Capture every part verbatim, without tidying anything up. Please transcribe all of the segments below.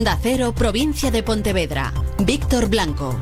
Onda Cero, provincia de Pontevedra. Víctor Blanco.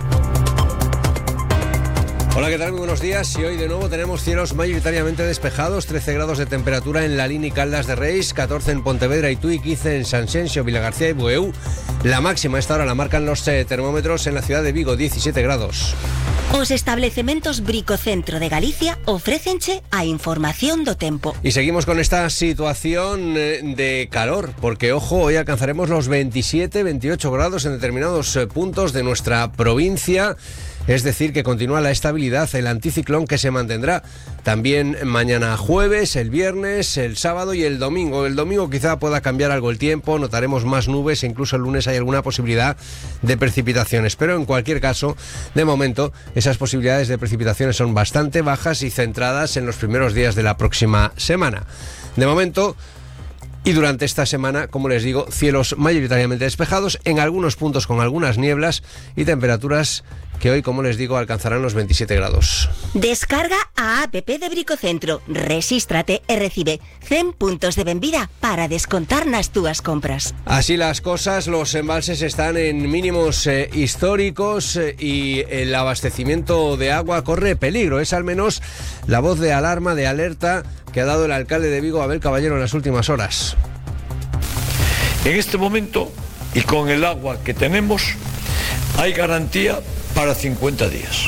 Hola, ¿qué tal? Muy buenos días. Y hoy de nuevo tenemos cielos mayoritariamente despejados, trece grados de temperatura en Lalín y Caldas de Reis, catorce en Pontevedra y Tui, quince en Sanxenxo, Vilagarcía y Bueu. La máxima a esta hora la marcan los eh, termómetros en la ciudad de Vigo, diecisiete grados. Os establecementos Bricocentro de Galicia ofrécenche a información do tempo. Y seguimos con esta situación de calor, porque ojo, hoy alcanzaremos los veintisiete, veintiocho grados en determinados puntos de nuestra provincia. Es decir, que continúa la estabilidad, el anticiclón que se mantendrá también mañana jueves, el viernes, el sábado y el domingo. El domingo quizá pueda cambiar algo el tiempo, notaremos más nubes e incluso el lunes hay alguna posibilidad de precipitaciones. Pero en cualquier caso, de momento, esas posibilidades de precipitaciones son bastante bajas y centradas en los primeros días de la próxima semana. De momento... Y durante esta semana, como les digo, cielos mayoritariamente despejados, en algunos puntos con algunas nieblas y temperaturas que hoy, como les digo, alcanzarán los veintisiete grados. Descarga a app de Bricocentro, resístrate e recibe cien puntos de benvida para descontar nas túas compras. Así las cosas, los embalses están en mínimos eh, históricos eh, y el abastecimiento de agua corre peligro. Es al menos la voz de alarma, de alerta que ha dado el alcalde de Vigo, Abel Caballero, en las últimas horas. En este momento, y con el agua que tenemos, hay garantía para cincuenta días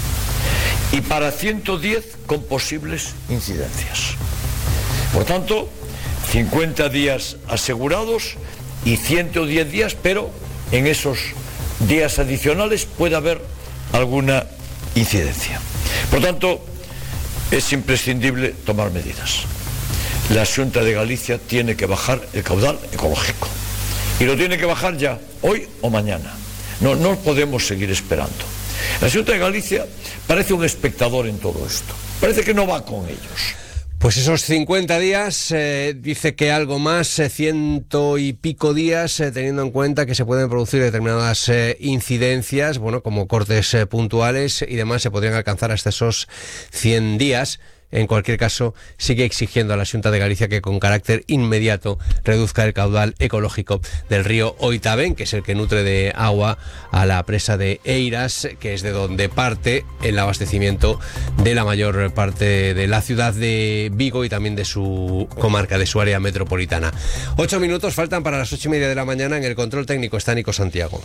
y para ciento diez con posibles incidencias. Por tanto, cincuenta días asegurados y ciento diez días, pero en esos días adicionales puede haber alguna incidencia. Por tanto, es imprescindible tomar medidas. La Xunta de Galicia tiene que bajar el caudal ecológico y lo tiene que bajar ya, hoy o mañana. No, no podemos seguir esperando. La Xunta de Galicia parece un espectador en todo esto. Parece que no va con ellos. Pues esos cincuenta días, eh, dice que algo más, eh, ciento y pico días, eh, teniendo en cuenta que se pueden producir determinadas eh, incidencias, bueno, como cortes eh, puntuales y demás, se podrían alcanzar hasta esos cien días. En cualquier caso, sigue exigiendo a la Xunta de Galicia que con carácter inmediato reduzca el caudal ecológico del río Oitabén, que es el que nutre de agua a la presa de Eiras, que es de donde parte el abastecimiento de la mayor parte de la ciudad de Vigo y también de su comarca, de su área metropolitana. Ocho minutos faltan para las ocho y media de la mañana. En el control técnico está Nico Santiago.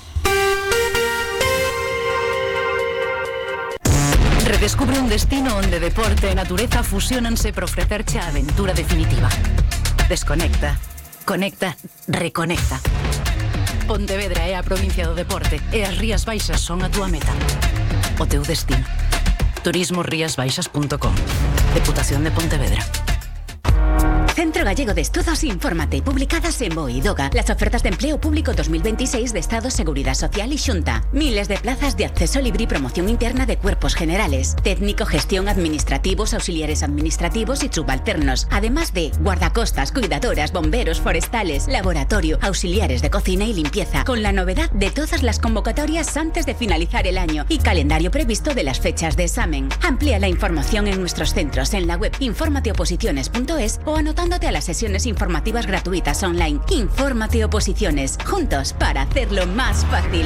Redescubre un destino onde deporte e natureza fusionanse para ofrecerche a aventura definitiva. Desconecta, conecta, reconecta. Pontevedra é a provincia do deporte e as Rías Baixas son a túa meta. O teu destino. turismo rías baixas punto com. Deputación de Pontevedra. Centro Gallego de Estudos, infórmate. Publicadas en Boidoga. Las ofertas de empleo público dos mil veintiséis de Estado, Seguridad Social y Xunta. Miles de plazas de acceso libre y promoción interna de cuerpos generales. Técnico, gestión, administrativos, auxiliares administrativos y subalternos. Además de guardacostas, cuidadoras, bomberos, forestales, laboratorio, auxiliares de cocina y limpieza. Con la novedad de todas las convocatorias antes de finalizar el año y calendario previsto de las fechas de examen. Amplía la información en nuestros centros en la web infórmate oposiciones punto es o anotando a las sesiones informativas gratuitas online. Infórmate Oposiciones, juntos para hacerlo más fácil.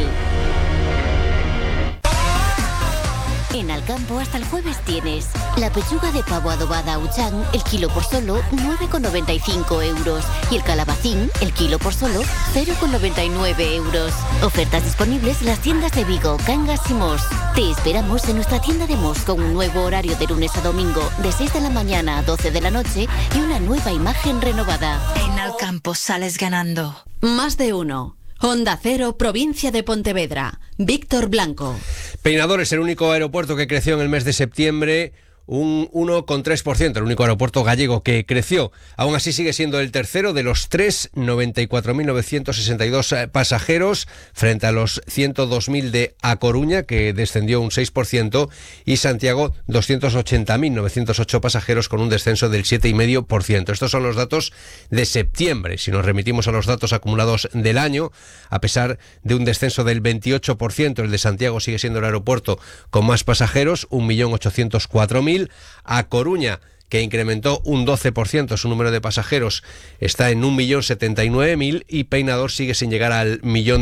En Alcampo hasta el jueves tienes la pechuga de pavo adobada Auchan, el kilo por solo nueve con noventa y cinco euros y el calabacín, el kilo por solo cero con noventa y nueve euros. Ofertas disponibles en las tiendas de Vigo, Cangas y Mos. Te esperamos en nuestra tienda de Mos con un nuevo horario de lunes a domingo de seis de la mañana a doce de la noche y una nueva imagen renovada. En Alcampo sales ganando. Más de uno. Onda Cero, provincia de Pontevedra. Víctor Blanco. Peinador es el único aeropuerto que creció en el mes de septiembre, un uno coma tres por ciento, el único aeropuerto gallego que creció. Aún así sigue siendo el tercero de los tres, noventa y cuatro mil novecientos sesenta y dos pasajeros, frente a los ciento dos mil de A Coruña, que descendió un seis por ciento, y Santiago, doscientos ochenta mil novecientos ocho pasajeros, con un descenso del siete coma cinco por ciento. Estos son los datos de septiembre. Si nos remitimos a los datos acumulados del año, a pesar de un descenso del veintiocho por ciento, el de Santiago sigue siendo el aeropuerto con más pasajeros, un millón ochocientos cuatro mil. A Coruña, que incrementó un doce por ciento su número de pasajeros, está en un millón setenta y nueve mil, y Peinador sigue sin llegar al millón